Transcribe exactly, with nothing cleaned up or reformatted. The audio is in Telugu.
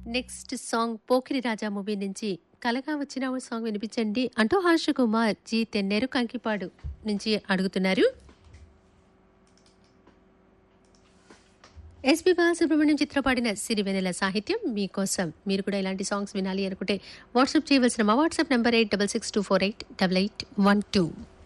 నెక్స్ట్ సాంగ్ పోకిరి రాజా మూవీ నుంచి కలగా వచ్చిన ఓ సాంగ్ వినిపించండి అంటూ హర్ష కుమార్ జీ తెన్నేరు కంకిపాడు నుంచి అడుగుతున్నారు. ఎస్పి బాలసుబ్రహ్మణ్యం చిత్రపాడిన సిరివెనెల సాహిత్యం మీకోసం. మీరు కూడా ఇలాంటి సాంగ్స్ వినాలి అనుకుంటే వాట్సాప్ చేయవలసిన మా WhatsApp number eight double six two four eight double eight one two.